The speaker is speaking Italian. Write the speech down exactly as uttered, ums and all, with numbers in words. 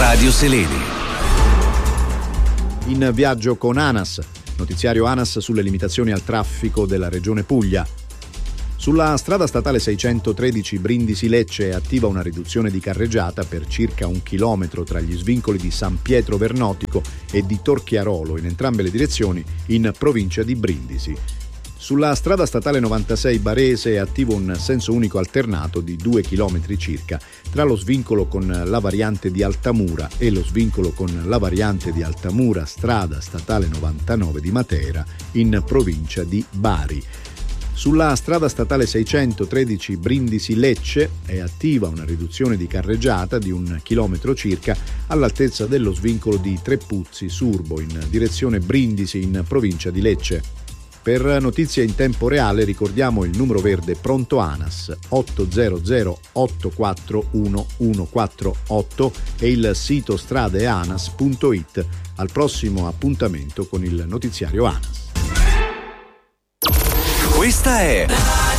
Radio Seleni. In viaggio con ANAS, notiziario ANAS sulle limitazioni al traffico della regione Puglia. Sulla strada statale seicentotredici Brindisi-Lecce è attiva una riduzione di carreggiata per circa un chilometro tra gli svincoli di San Pietro Vernotico e di Torchiarolo in entrambe le direzioni in provincia di Brindisi. Sulla strada statale novantasei Barese è attivo un senso unico alternato di due chilometri circa tra lo svincolo con la variante di Altamura e lo svincolo con la variante di Altamura strada statale novantanove di Matera in provincia di Bari. Sulla strada statale seicentotredici Brindisi-Lecce è attiva una riduzione di carreggiata di un chilometro circa all'altezza dello svincolo di Trepuzzi-Surbo in direzione Brindisi in provincia di Lecce. Per notizie in tempo reale ricordiamo il numero verde pronto ANAS ottocento otto quattro uno uno quattro otto e il sito stradeanas punto it. Al prossimo appuntamento con il notiziario ANAS. Questa è